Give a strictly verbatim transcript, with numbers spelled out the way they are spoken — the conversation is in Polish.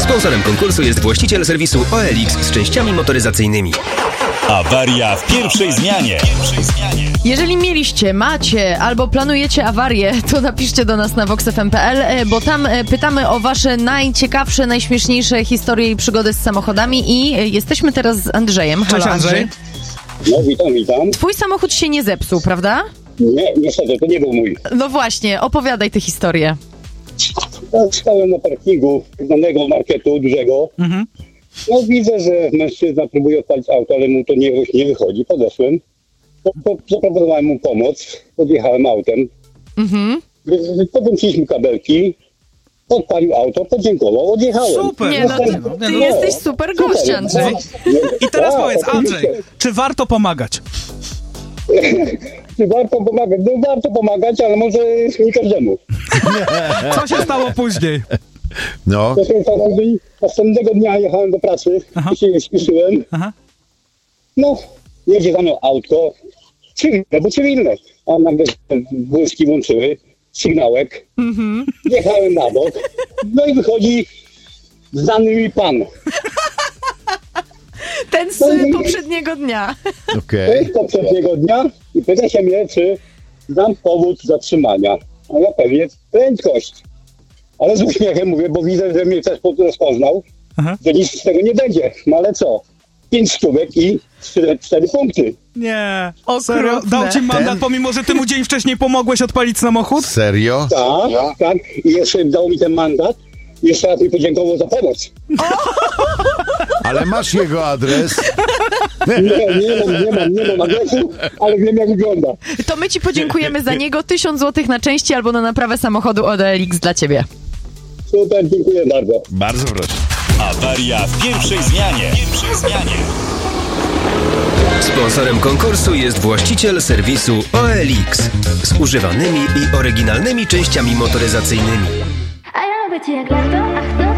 Sponsorem konkursu jest właściciel serwisu O L X z częściami motoryzacyjnymi. Awaria w pierwszej zmianie. Jeżeli mieliście, macie albo planujecie awarię, to napiszcie do nas na vox f m kropka p l, bo tam pytamy o wasze najciekawsze, najśmieszniejsze historie i przygody z samochodami i jesteśmy teraz z Andrzejem. Cześć, Halo, Andrzej. No, witam, witam. Twój samochód się nie zepsuł, prawda? Nie, niestety, to nie był mój. No właśnie, opowiadaj tę historię. Ja stałem na parkingu znanego marketu dużego. Mhm. No widzę, że mężczyzna próbuje odpalić auto, ale mu to nie, nie wychodzi. Podeszłem. Po, po, zaproponowałem mu pomoc. Podjechałem autem. Mhm. Podłączyliśmy kabelki. Odpalił auto, podziękował, odjechałem. Super. Nie, no ty, No, ty no, jesteś super gość, Andrzej. I teraz Tak, powiedz, Andrzej, oczywiście. czy warto pomagać? Czy warto pomagać? No warto pomagać, ale może nie każdemu. Co się stało później? No, To się stało, że następnego dnia jechałem do pracy Aha. i się śpieszyłem. Aha. No, jedzie za mną autko, cywilne, bo cywilne. A nagle błyski włączyły, sygnałek. Mhm. Jechałem na bok, no i wychodzi znany mi pan. Ten z poprzedniego dnia. okej. Z poprzedniego dnia i pyta się mnie, czy znam powód zatrzymania. A ja pewnie prędkość. Ale z uśmiechem mówię, bo widzę, że mnie też rozpoznał, Aha. że nic z tego nie będzie. No ale co? Pięć stówek i cztery, cztery punkty. Nie. Okrutne. Serio? Dał ci mandat, Ten- pomimo że ty mu dzień wcześniej pomogłeś odpalić samochód? Serio? Tak, tak. I jeszcze dał mi ten mandat. I jeszcze raz mi podziękował za pomoc. Ale masz jego adres? Nie, nie mam, nie mam, nie mam adresu, ale wiem jak wygląda. To my ci podziękujemy za niego. Tysiąc złotych na części albo na naprawę samochodu od O L X dla ciebie. Super, dziękuję bardzo. Bardzo proszę. Awaria w pierwszej zmianie. Pierwszej zmianie. Sponsorem konkursu jest właściciel serwisu O L X z używanymi i oryginalnymi częściami motoryzacyjnymi. A ja lubię cię jak lato, a kto